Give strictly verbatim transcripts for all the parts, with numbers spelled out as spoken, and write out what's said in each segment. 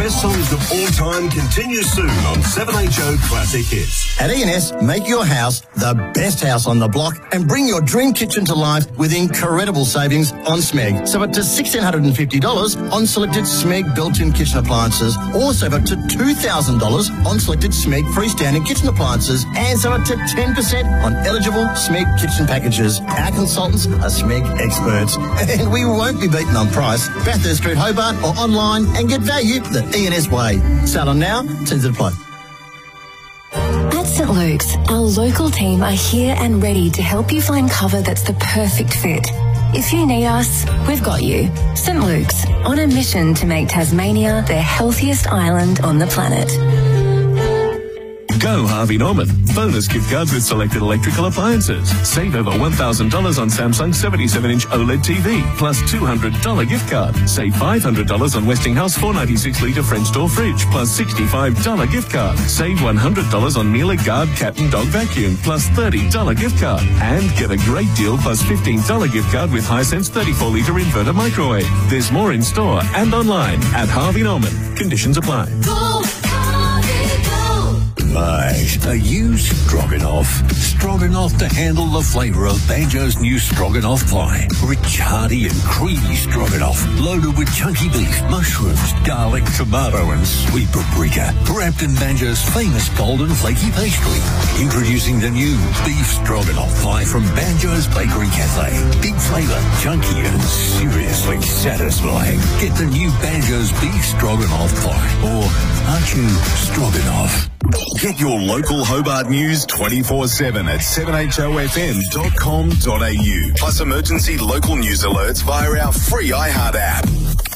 best songs of all time continues soon on seven H O Classic Hits. At E and S, make your house the best house on the block and bring your dream kitchen to life with incredible savings on Smeg. So up to one thousand six hundred fifty dollars on selected Smeg built-in kitchen appliances, or save up to two thousand dollars on selected Smeg freestanding kitchen appliances, and save up to ten percent on eligible Smeg kitchen packages. Our consultants are Smeg experts, and we won't be beaten on price. Bathurst Street, Hobart, or online and get value the E and S way. Start on now, terms apply. At St Luke's, our local team are here and ready to help you find cover that's the perfect fit. If you need us, we've got you. St Luke's, on a mission to make Tasmania the healthiest island on the planet. Go Harvey Norman. Bonus gift cards with selected electrical appliances. Save over one thousand dollars on Samsung seventy-seven inch OLED T V, plus two hundred dollars gift card. Save five hundred dollars on Westinghouse four ninety-six litre French door fridge, plus sixty-five dollars gift card. Save one hundred dollars on Miele Guard Cat and Dog vacuum, plus thirty dollars gift card. And get a great deal plus fifteen dollars gift card with Hisense thirty-four litre inverter microwave. There's more in store and online at Harvey Norman. Conditions apply. Mate, are you stroganoff? Stroganoff to handle the flavour of Banjo's new stroganoff pie. Rich, hearty and creamy stroganoff, loaded with chunky beef, mushrooms, garlic, tomato and sweet paprika. Wrapped in Banjo's famous golden flaky pastry. Introducing the new beef stroganoff pie from Banjo's Bakery Cafe. Big flavour, chunky and seriously satisfying. Get the new Banjo's beef stroganoff pie. Or aren't you stroganoff? Get your local Hobart news twenty-four seven at seven H O F M dot com dot A U. Plus emergency local news alerts via our free iHeart app.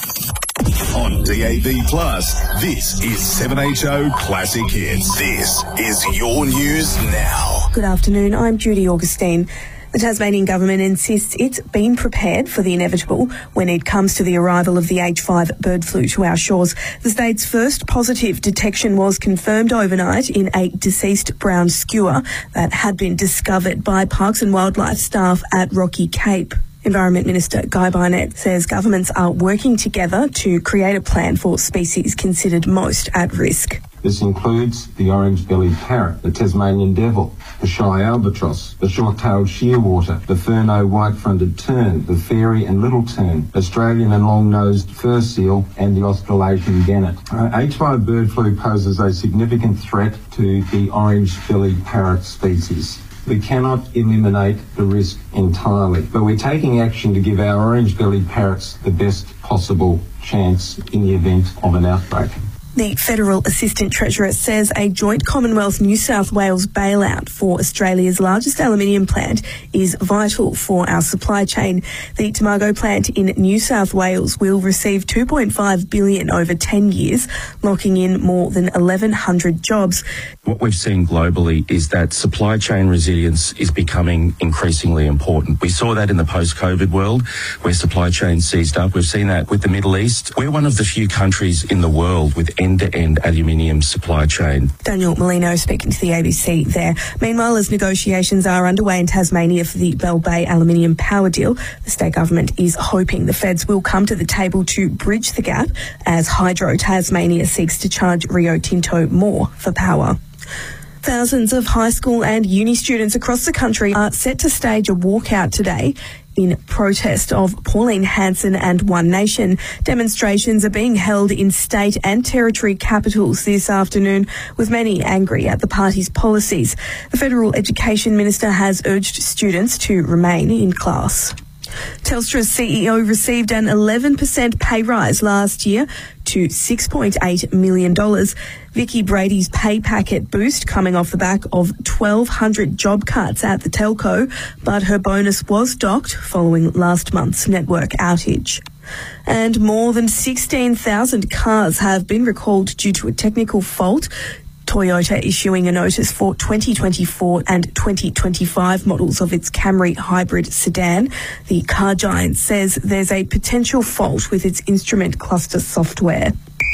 On D A B Plus, this is seven H O Classic Hits. This is your news now. Good afternoon, I'm Judy Augustine. The Tasmanian government insists it's been prepared for the inevitable when it comes to the arrival of the H five bird flu to our shores. The state's first positive detection was confirmed overnight in a deceased brown skua that had been discovered by Parks and Wildlife staff at Rocky Cape. Environment Minister Guy Barnett says governments are working together to create a plan for species considered most at risk. This includes the orange-bellied parrot, the Tasmanian devil, the shy albatross, the short-tailed shearwater, the Furneaux white-fronted tern, the fairy and little tern, Australian and long-nosed fur seal, and the Australasian gannet. Uh, H five bird flu poses a significant threat to the orange-bellied parrot species. We cannot eliminate the risk entirely, but we're taking action to give our orange-bellied parrots the best possible chance in the event of an outbreak. The Federal Assistant Treasurer says a joint Commonwealth New South Wales bailout for Australia's largest aluminium plant is vital for our supply chain. The Tomago plant in New South Wales will receive two point five billion dollars over ten years, locking in more than eleven hundred jobs. What we've seen globally is that supply chain resilience is becoming increasingly important. We saw that in the post-COVID world where supply chains seized up. We've seen that with the Middle East. We're one of the few countries in the world with end-to-end aluminium supply chain. Daniel Molino speaking to the A B C there. Meanwhile, as negotiations are underway in Tasmania for the Bell Bay aluminium power deal, the state government is hoping the feds will come to the table to bridge the gap as Hydro Tasmania seeks to charge Rio Tinto more for power. Thousands of high school and uni students across the country are set to stage a walkout today in protest of Pauline Hanson and One Nation. Demonstrations are being held in state and territory capitals this afternoon, with many angry at the party's policies. The Federal Education Minister has urged students to remain in class. Telstra's C E O received an eleven percent pay rise last year to six point eight million dollars. Vicky Brady's pay packet boost coming off the back of twelve hundred job cuts at the telco, but her bonus was docked following last month's network outage. And more than sixteen thousand cars have been recalled due to a technical fault. Toyota issuing a notice for twenty twenty-four and twenty twenty-five models of its Camry hybrid sedan. The car giant says there's a potential fault with its instrument cluster software.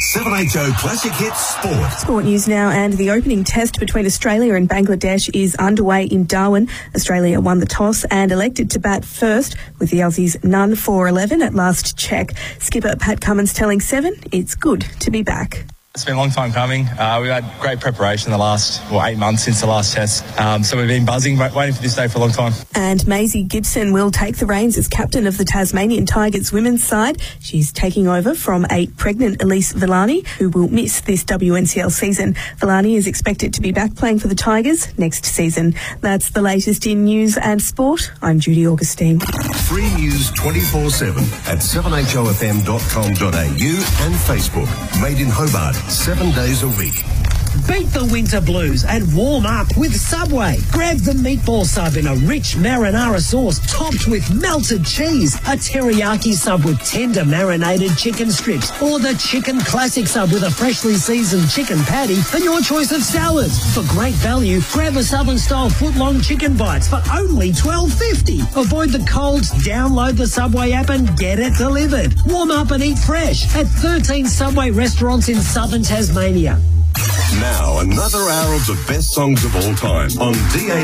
seven H O Classic Hits Sport. Sport news now, and the opening test between Australia and Bangladesh is underway in Darwin. Australia won the toss and elected to bat first, with the Aussies none for eleven at last check. Skipper Pat Cummins telling Seven it's good to be back. It's been a long time coming. Uh, we've had great preparation the last, well, eight months since the last test. Um, so we've been buzzing, waiting for this day for a long time. And Maisie Gibson will take the reins as captain of the Tasmanian Tigers women's side. She's taking over from a pregnant Elise Villani, who will miss this W N C L season. Villani is expected to be back playing for the Tigers next season. That's the latest in news and sport. I'm Judy Augustine. Free news twenty-four seven at seven H O F M dot com dot A U and Facebook. Made in Hobart, seven days a week. Beat the winter blues and warm up with Subway. Grab the meatball sub in a rich marinara sauce topped with melted cheese, a teriyaki sub with tender marinated chicken strips, or the chicken classic sub with a freshly seasoned chicken patty, and your choice of salads. For great value, grab a Southern-style foot-long chicken bites for only twelve fifty. Avoid the colds, download the Subway app and get it delivered. Warm up and eat fresh at thirteen Subway restaurants in southern Tasmania. Now, another hour of the best songs of all time on D A